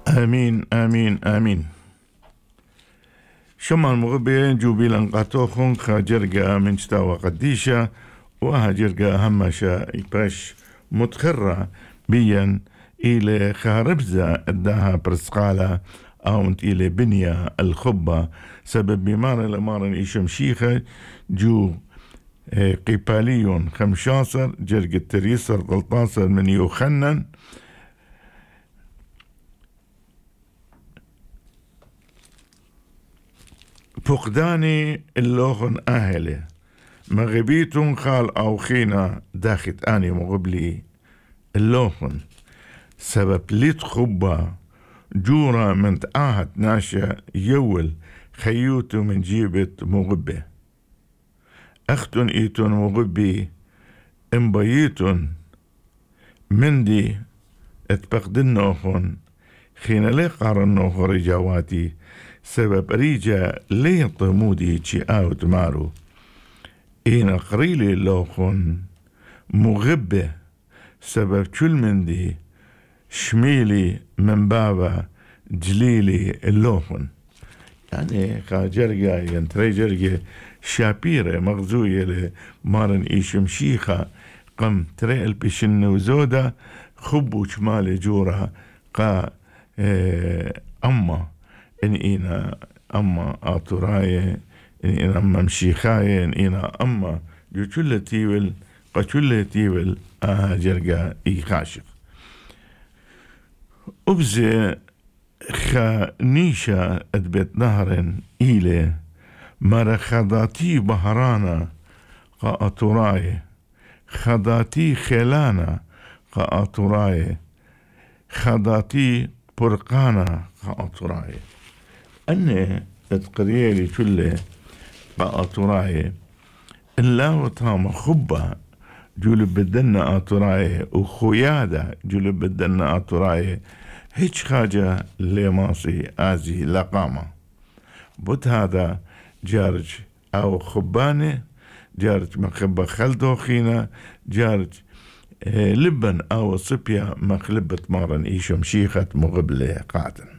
آمين آمين آمين. شما المغبي جوبي لنقاتوخن خاجرقا من شتاوى قديشة وهاجرقا همشا إباش متخرة بيا إلى خاربزة اداها برسقالة أونت إلى بنية الخبة سبب بمارن لمارن إيشم شيخة جو قيباليون 15 جرقة تريسر 13 من يوخنن فقداني اللوخن أهله مغبيتون خال أو خينا داخت أني مغبلي اللوخن سبب ليت خبا جورا من تآهت ناشا يول خيوتو من جيبت مغبه أختن إيتون مغبي إمبايتون مندي اتبقدن نوخن خينا لي قارن نوخ رجاواتي سبب ريجا لي طمودي تشي آوت مارو إينا قريلي اللوخن مغبه سبب كل مندي شميلي من بابا جليلي اللوخن يعني خاجرقا ينتري جرقا شابيرة مغزوية لمارن إيشم شيخة قم تري البشن وزودة خبو شمالي جورا قا أما إن إينا أما آتوراية إن إينا أما مشيخاية إن إينا أما جو كل تيول قا تيول جرقا إي خاشق أبزي خانيشة أدبت نهر إيلي مر خضاتي بهرانا قا أتوراي خضاتي خلانا قا أتوراي خضاتي برقانا قا أتوراي أني اتقريلي كله قا أتوراي إلا وطام خبة جولب بدنا أتوراي وخيادة جولب بدنا أتوراي هيج حاجة لماصي آزي لقامة بوت هذا جارج أو خبانة جارج مخبة خلدو خينا جارج لبن أو صبيا مخلبة مارن إيشم شيخة مغبلة قاتن